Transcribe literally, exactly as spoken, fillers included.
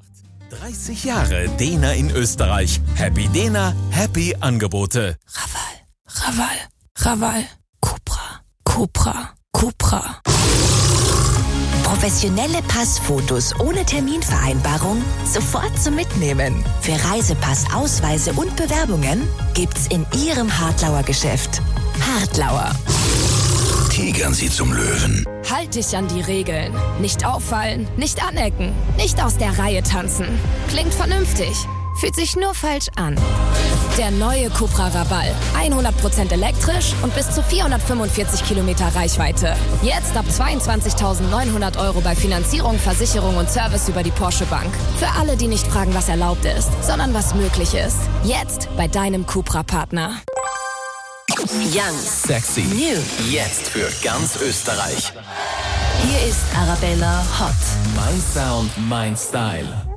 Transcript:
dreißig Jahre Dena in Österreich. Happy Dena, happy Angebote. Raval, Raval, Raval, Cupra, Cupra, Cupra. Professionelle Passfotos ohne Terminvereinbarung sofort zum Mitnehmen. Für Reisepass, Ausweise und Bewerbungen gibt's in Ihrem Hartlauer Geschäft. Hartlauer. Tigern Sie zum Löwen. Halt dich an die Regeln. Nicht auffallen, nicht anecken, nicht aus der Reihe tanzen. Klingt vernünftig, fühlt sich nur falsch an. Der neue Cupra Raval. hundert Prozent elektrisch und bis zu vierhundertfünfundvierzig Kilometer Reichweite. Jetzt ab zweiundzwanzigtausendneunhundert Euro bei Finanzierung, Versicherung und Service über die Porsche Bank. Für alle, die nicht fragen, was erlaubt ist, sondern was möglich ist. Jetzt bei deinem Cupra-Partner. Young. Sexy. New. Jetzt für ganz Österreich. Hier ist Arabella Hot. Mein Sound, mein Style.